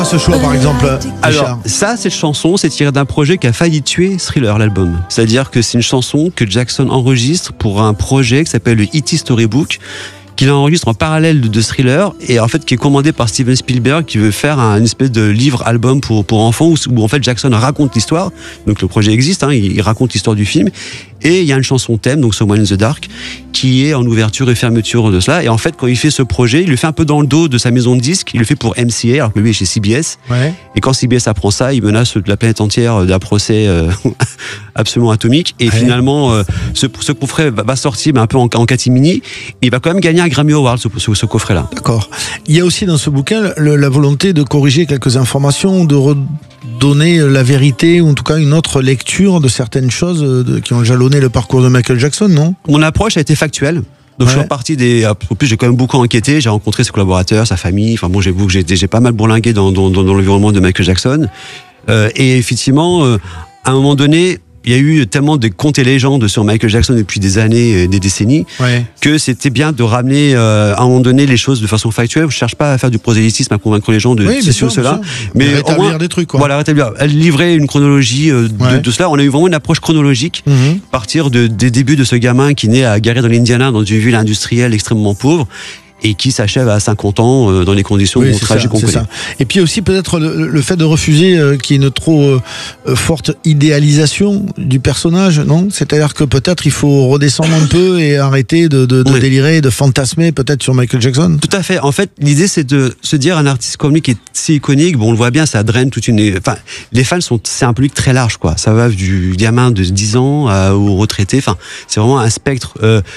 Ce choix par exemple, Alors Richard. ça, cette chanson, c'est tiré d'un projet qui a failli tuer Thriller, l'album. C'est-à-dire que c'est une chanson que Jackson enregistre pour un projet qui s'appelle le E.T. Storybook, qu'il enregistre en parallèle de Thriller, et en fait qui est commandé par Steven Spielberg, qui veut faire une espèce de livre-album pour enfants où en fait Jackson raconte l'histoire. Donc le projet existe, il raconte l'histoire du film, et il y a une chanson thème, donc Someone in the Dark, qui est en ouverture et fermeture de cela. Et en fait, quand il fait ce projet, il le fait un peu dans le dos de sa maison de disques. Il le fait pour MCA, alors que lui est chez CBS. Ouais. Et quand CBS apprend ça, il menace la planète entière d'un procès absolument atomique. Et finalement, ce coffret va sortir, mais un peu en catimini. Et il va quand même gagner un Grammy Award, ce coffret-là. D'accord. Il y a aussi dans ce bouquin la volonté de corriger quelques informations, de redonner la vérité, ou en tout cas une autre lecture de certaines choses qui ont jalonné le parcours de Michael Jackson, non ? Mon approche a été factuelle. Donc je suis reparti en plus j'ai quand même beaucoup enquêté, j'ai rencontré ses collaborateurs, sa famille, enfin bon, j'ai pas mal bourlingué dans l'environnement de Michael Jackson. Et effectivement, à un moment donné, il y a eu tellement de contes et légendes sur Michael Jackson depuis des années, des décennies, que c'était bien de ramener à un moment donné les choses de façon factuelle. Je cherche pas à faire du prosélytisme, à convaincre les gens de ceci ou cela, mais rétablir des trucs, quoi. Voilà, rétablir, livrer une chronologie de cela. On a eu vraiment une approche chronologique, partir des débuts de ce gamin qui naît à Gary dans l'Indiana, dans une ville industrielle extrêmement pauvre, et qui s'achève à 50 ans dans les conditions tragiques qu'on connaît. Et puis aussi peut-être le fait de refuser qu'il y ait une trop forte idéalisation du personnage, non ? C'est-à-dire que peut-être il faut redescendre un peu et arrêter de délirer, de fantasmer peut-être sur Michael Jackson. Tout à fait. En fait, l'idée c'est de se dire, un artiste comme lui qui est si iconique, bon, on le voit bien, ça draine toute une... Enfin, les fans c'est un public très large, quoi. Ça va du gamin de 10 ans au retraité. Enfin, c'est vraiment un spectre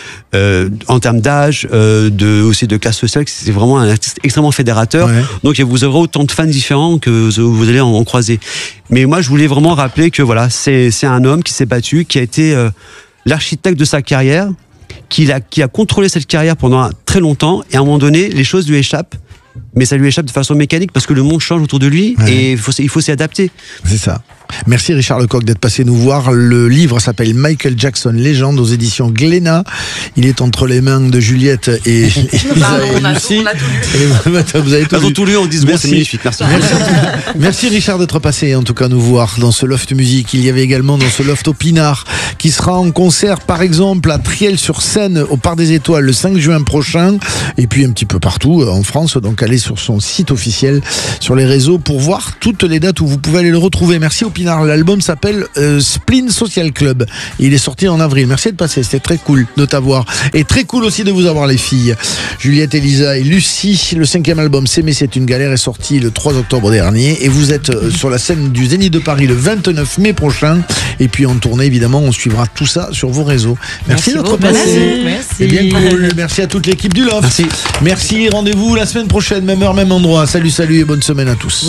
en termes d'âge, aussi de classe sociale. C'est vraiment un artiste extrêmement fédérateur. Donc vous aurez autant de fans différents que vous allez en croiser. Mais moi, je voulais vraiment rappeler que voilà, c'est un homme qui s'est battu, qui a été l'architecte de sa carrière, qui a contrôlé cette carrière pendant très longtemps, et à un moment donné, les choses lui échappent. Mais ça lui échappe de façon mécanique parce que le monde change autour de lui et il faut s'y adapter. C'est ça. Merci Richard Lecoq d'être passé nous voir. Le livre s'appelle Michael Jackson, légende, aux éditions Glénat. Il est entre les mains de Juliette et Lucie. On a tout lu. Vous avez tout lu en 10 secondes, c'est magnifique. Merci. Merci Richard d'être passé en tout cas nous voir dans ce loft musique. Il y avait également dans ce loft au Pinard qui sera en concert par exemple à Triel-sur-Seine au Parc des Étoiles le 5 juin prochain, et puis un petit peu partout en France. Donc allez sur son site officiel, sur les réseaux pour voir toutes les dates où vous pouvez aller le retrouver. Merci au Pinard. L'album s'appelle Spleen Social Club. Il est sorti en avril. Merci de passer, c'était très cool de t'avoir. Et très cool aussi de vous avoir les filles. Juliette, Elisa et Lucie. Le 5e album S'aimer c'est une galère est sorti le 3 octobre dernier. Et vous êtes sur la scène du Zénith de Paris le 29 mai prochain. Et puis en tournée évidemment, on suivra tout ça sur vos réseaux. Merci d'être passé. Merci. C'est bien cool. Merci à toute l'équipe du Loft. Merci. Rendez-vous la semaine prochaine, même heure, même endroit. Salut et bonne semaine à tous.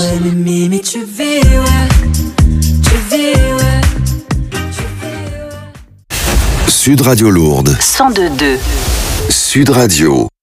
Sud Radio Lourdes 102.2 Sud Radio.